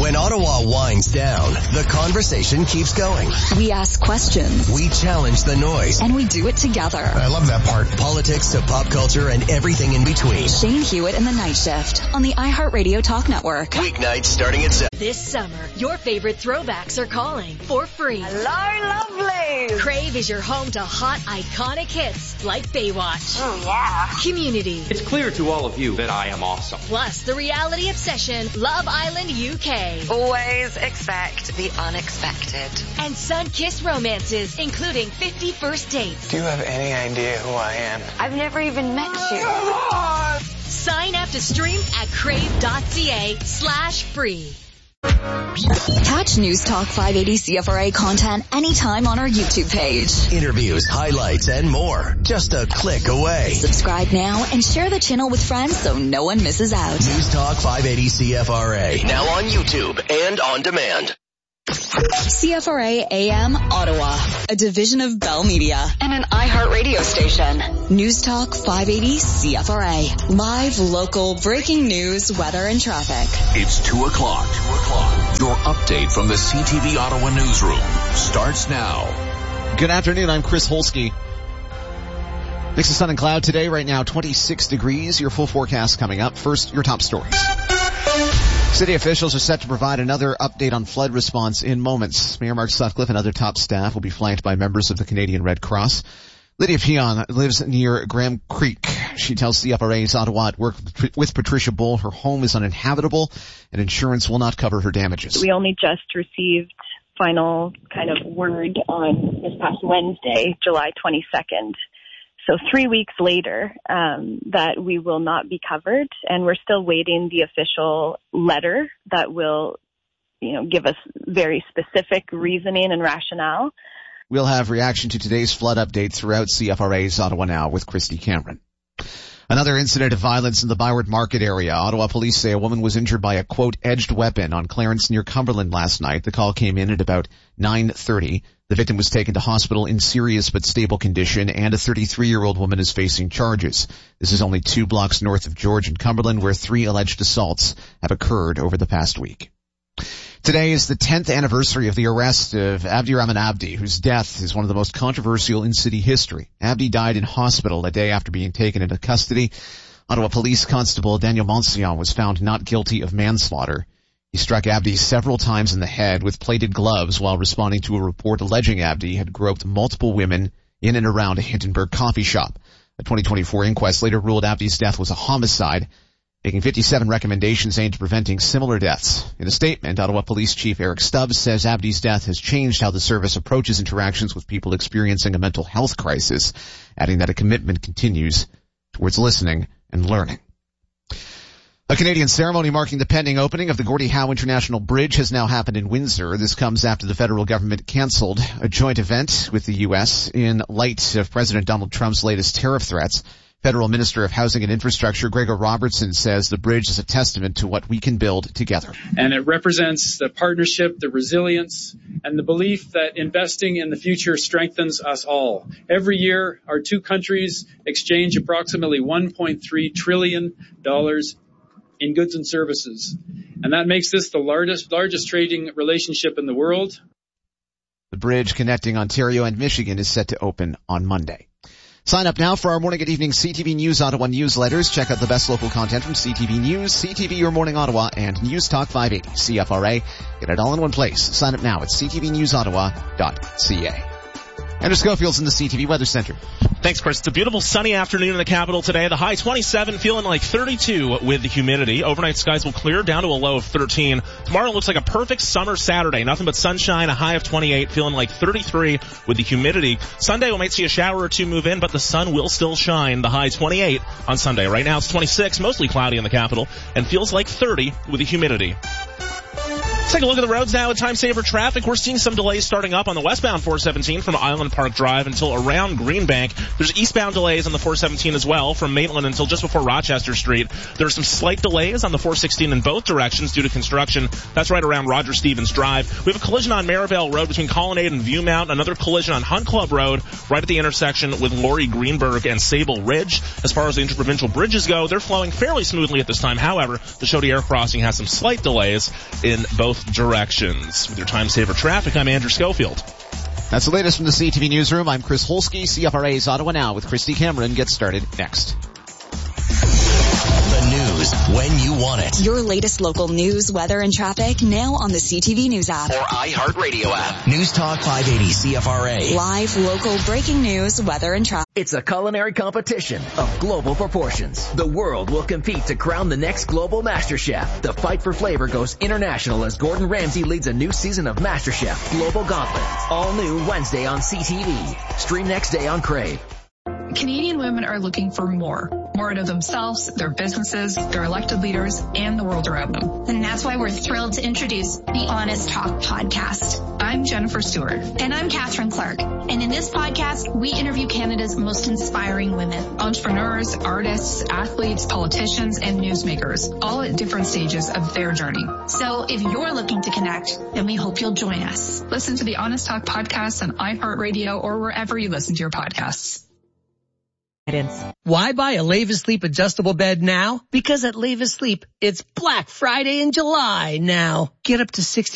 When Ottawa winds down, the conversation keeps going. We ask questions. We challenge the noise. And we do it together. I love that part. Politics to pop culture and everything in between. Shane Hewitt and the Night Shift on the iHeartRadio Talk Network. Weeknights starting at 7. This summer, your favorite throwbacks are calling for free. Hello, lovely. Crave is your home to hot, iconic hits like Baywatch. Oh, yeah. Community. It's clear to all of you that I am awesome. Plus, the reality obsession, Love Island UK. Always expect the unexpected. And sun-kissed romances, including 50 First Dates. Do you have any idea who I am? I've never even met you. Sign up to stream at crave.ca/free. Catch News Talk 580 CFRA content anytime on our YouTube page. Interviews, highlights, and more. Just a click away. Subscribe now and share the channel with friends so no one misses out. News Talk 580 CFRA. Now on YouTube and on demand. CFRA AM Ottawa, a division of Bell Media and an iHeartRadio station. News Talk 580 CFRA. Live, local, breaking news, weather, and traffic. It's 2 o'clock. Your update from the CTV Ottawa newsroom starts now. Good afternoon. I'm Chris Holsky. Mix of sun and cloud today. Right now, 26 degrees. Your full forecast coming up. First, your top stories. City officials are set to provide another update on flood response in moments. Mayor Mark Sutcliffe and other top staff will be flanked by members of the Canadian Red Cross. Lydia Pion lives near Graham Creek. She tells CFRA's Ottawa at work with Patricia Bull her home is uninhabitable and insurance will not cover her damages. We only just received final kind of word on this past Wednesday, July 22nd. So 3 weeks later, that we will not be covered, and we're still waiting the official letter that will, give us very specific reasoning and rationale. We'll have reaction to today's flood update throughout CFRA's Ottawa Now with Christy Cameron. Another incident of violence in the Byward Market area. Ottawa police say a woman was injured by a, quote, edged weapon on Clarence near Cumberland last night. The call came in at about 9:30. The victim was taken to hospital in serious but stable condition, and a 33-year-old woman is facing charges. This is only 2 blocks north of George and Cumberland, where 3 alleged assaults have occurred over the past week. Today is the 10th anniversary of the arrest of Abdi Rahman Abdi, whose death is one of the most controversial in city history. Abdi died in hospital a day after being taken into custody. Ottawa Police Constable Daniel Monsian was found not guilty of manslaughter. He struck Abdi several times in the head with plated gloves while responding to a report alleging Abdi had groped multiple women in and around a Hintonburg coffee shop. A 2024 inquest later ruled Abdi's death was a homicide, making 57 recommendations aimed at preventing similar deaths. In a statement, Ottawa Police Chief Eric Stubbs says Abdi's death has changed how the service approaches interactions with people experiencing a mental health crisis, adding that a commitment continues towards listening and learning. A Canadian ceremony marking the pending opening of the Gordie Howe International Bridge has now happened in Windsor. This comes after the federal government canceled a joint event with the U.S. in light of President Donald Trump's latest tariff threats. Federal Minister of Housing and Infrastructure Gregor Robertson says the bridge is a testament to what we can build together. And it represents the partnership, the resilience, and the belief that investing in the future strengthens us all. Every year, our two countries exchange approximately $1.3 trillion in goods and services. And that makes this the largest trading relationship in the world. The bridge connecting Ontario and Michigan is set to open on Monday. Sign up now for our morning and evening CTV News Ottawa newsletters. Check out the best local content from CTV News, CTV Your Morning Ottawa, and News Talk 580 CFRA. Get it all in one place. Sign up now at ctvnewsottawa.ca. Andrew Schofield's in the CTV Weather Center. Thanks, Chris. It's a beautiful sunny afternoon in the capital today. The high 27, feeling like 32 with the humidity. Overnight skies will clear down to a low of 13. Tomorrow looks like a perfect summer Saturday. Nothing but sunshine, a high of 28, feeling like 33 with the humidity. Sunday we might see a shower or two move in, but the sun will still shine. The high 28 on Sunday. Right now it's 26, mostly cloudy in the capital, and feels like 30 with the humidity. Let's take a look at the roads now with time saver traffic. We're seeing some delays starting up on the westbound 417 from Island Park Drive until around Greenbank. There's eastbound delays on the 417 as well from Maitland until just before Rochester Street. There are some slight delays on the 416 in both directions due to construction. That's right around Roger Stevens Drive. We have a collision on Maryvale Road between Colonnade and Viewmount. Another collision on Hunt Club Road right at the intersection with Laurie Greenberg and Sable Ridge. As far as the interprovincial bridges go, they're flowing fairly smoothly at this time. However, the Chaudière crossing has some slight delays in both directions. With your time saver traffic, I'm Andrew Schofield. That's the latest from the CTV Newsroom. I'm Chris Holsky. CFRA's Ottawa Now with Christy Cameron gets started next. The news when you want it. Your latest local news, weather, and traffic now on the CTV News app. Or iHeartRadio app. News Talk 580 CFRA. Live, local, breaking news, weather, and traffic. It's a culinary competition of global proportions. The world will compete to crown the next global master chef. The fight for flavor goes international as Gordon Ramsay leads a new season of MasterChef Global Gauntlet. All new Wednesday on CTV. Stream next day on Crave. Canadian women are looking for more out of themselves, their businesses, their elected leaders, and the world around them. And that's why we're thrilled to introduce the Honest Talk podcast. I'm Jennifer Stewart. And I'm Catherine Clark. And in this podcast, we interview Canada's most inspiring women. Entrepreneurs, artists, athletes, politicians, and newsmakers, all at different stages of their journey. So if you're looking to connect, then we hope you'll join us. Listen to the Honest Talk podcast on iHeartRadio or wherever you listen to your podcasts. Why buy a Levis Sleep adjustable bed now? Because at Levis Sleep, it's Black Friday in July now. Get up to 60